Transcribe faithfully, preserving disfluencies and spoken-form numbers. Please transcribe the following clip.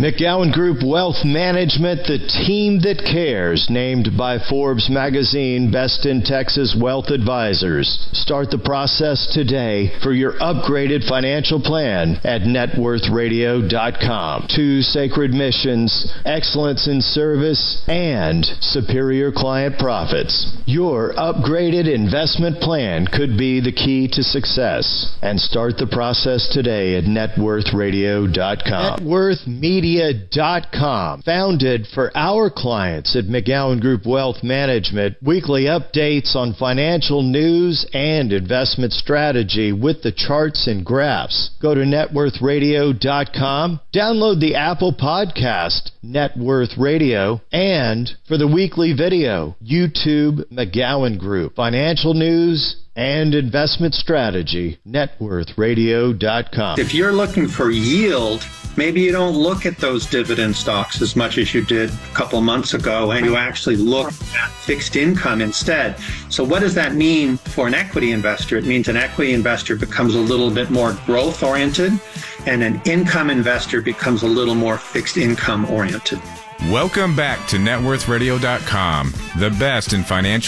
McGowan Group Wealth Management, the team that cares, named by Forbes magazine Best in Texas Wealth Advisors. Start the process today for your upgraded financial plan at net worth radio dot com. Two sacred missions: excellence in service and superior client profits. Your upgraded investment plan could be the key to success. And start the process today at net worth radio dot com. net worth media dot com. Founded for our clients at McGowan Group Wealth Management, weekly updates on financial news and investment strategy with the charts and graphs. Go to net worth radio dot com. Download the Apple podcast, Net Worth Radio, and for the weekly video, YouTube McGowan Group. Financial news and investment strategy, net worth radio dot com. If you're looking for yield, maybe you don't look at those dividend stocks as much as you did a couple months ago, and you actually look at fixed income instead. So what does that mean for an equity investor? It means an equity investor becomes a little bit more growth oriented, and an income investor becomes a little more fixed income oriented. Welcome back to net worth radio dot com, the best in financial